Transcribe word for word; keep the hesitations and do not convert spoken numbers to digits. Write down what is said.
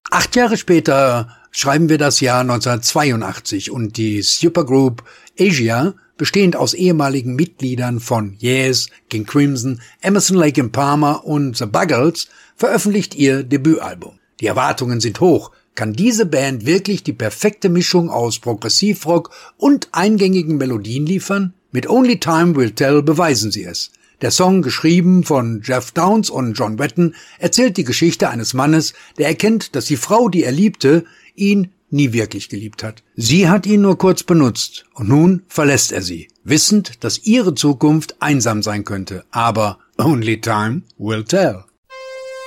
Acht Jahre später schreiben wir das Jahr neunzehnhundertzweiundachtzig und die Supergroup Asia, bestehend aus ehemaligen Mitgliedern von Yes, King Crimson, Emerson, Lake and Palmer und The Buggles, veröffentlicht ihr Debütalbum. Die Erwartungen sind hoch. Kann diese Band wirklich die perfekte Mischung aus Progressivrock und eingängigen Melodien liefern? Mit Only Time Will Tell beweisen sie es. Der Song, geschrieben von Jeff Downes und John Wetton, erzählt die Geschichte eines Mannes, der erkennt, dass die Frau, die er liebte, ihn nie wirklich geliebt hat. Sie hat ihn nur kurz benutzt und nun verlässt er sie, wissend, dass ihre Zukunft einsam sein könnte. Aber Only Time Will Tell.